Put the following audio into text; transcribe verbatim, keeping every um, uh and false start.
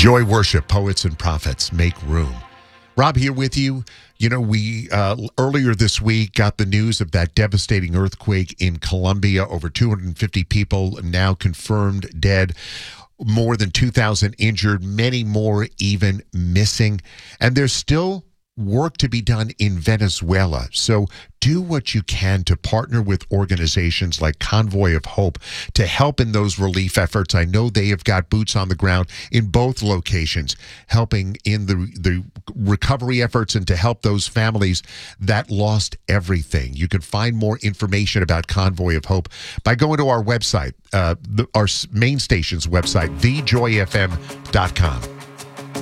Joy worship, poets and prophets, make room. Rob here with you. You know, we uh, earlier this week got the news of that devastating earthquake in Colombia. Over two hundred fifty people now confirmed dead. More than two thousand injured, many more even missing. And there's still work to be done in Venezuela. So do what you can to partner with organizations like Convoy of Hope to help in those relief efforts. I know they have got boots on the ground in both locations, helping in the, the recovery efforts and to help those families that lost everything. You can find more information about Convoy of Hope by going to our website, uh, the, our main station's website, the joy f m dot com.